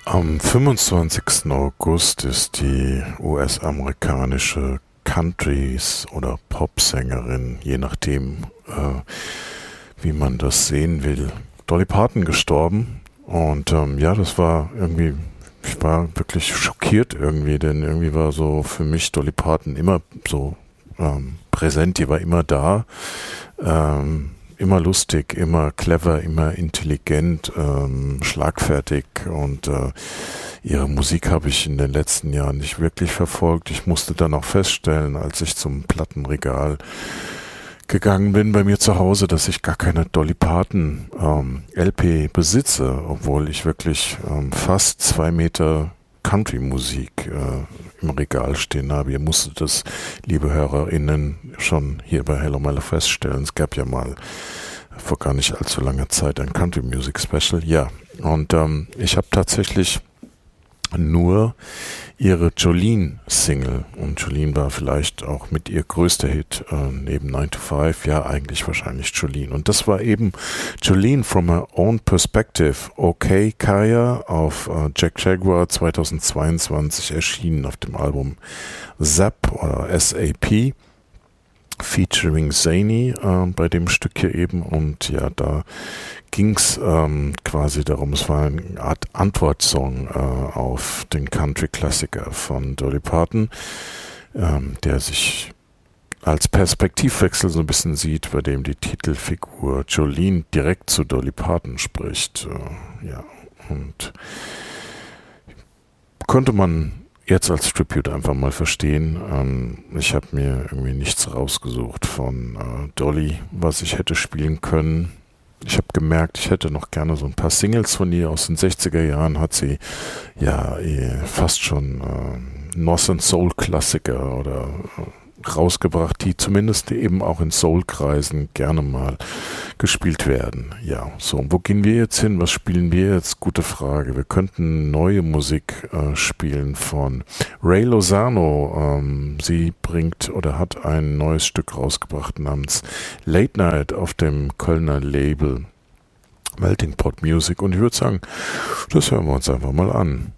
Am 25. August ist die US-amerikanische Countries- oder Popsängerin, je nachdem, wie man das sehen will, Dolly Parton gestorben. Und ja, das war irgendwie, ich war wirklich schockiert irgendwie, denn irgendwie war so für mich Dolly Parton immer so präsent, die war immer da. Immer lustig, immer clever, immer intelligent, schlagfertig und ihre Musik habe ich in den letzten Jahren nicht wirklich verfolgt. Ich musste dann auch feststellen, als ich zum Plattenregal gegangen bin bei mir zu Hause, dass ich gar keine Dolly Parton LP besitze, obwohl ich wirklich fast 2 Meter Country-Musik im Regal stehen habe. Ihr musstet das, liebe HörerInnen, schon hier bei Hello Mella feststellen. Es gab ja mal vor gar nicht allzu langer Zeit ein Country Music Special. Ja, und ich habe tatsächlich nur ihre Jolene-Single, und Jolene war vielleicht auch mit ihr größter Hit neben 9 to 5, ja eigentlich wahrscheinlich Jolene, und das war eben Jolene from Her Own Perspective, Okay Kaya, auf Jack Jaguar 2022 erschienen auf dem Album Zap oder SAP featuring Zany bei dem Stück hier eben. Und ja, da ging's quasi darum, es war eine Art Antwortsong auf den Country-Klassiker von Dolly Parton, der sich als Perspektivwechsel so ein bisschen sieht, bei dem die Titelfigur Jolene direkt zu Dolly Parton spricht. Ja, und konnte man jetzt als Tribute einfach mal verstehen. Ich habe mir irgendwie nichts rausgesucht von Dolly, was ich hätte spielen können. Ich habe gemerkt, ich hätte noch gerne so ein paar Singles von ihr aus den 60er Jahren. Hat sie ja fast schon Northern Soul Klassiker oder rausgebracht, die zumindest eben auch in Soul-Kreisen gerne mal gespielt werden. Ja, so, wo gehen wir jetzt hin? Was spielen wir jetzt? Gute Frage. Wir könnten neue Musik spielen von Ray Lozano. Sie bringt oder hat ein neues Stück rausgebracht namens Late Night auf dem Kölner Label Melting Pot Music, und ich würde sagen, das hören wir uns einfach mal an.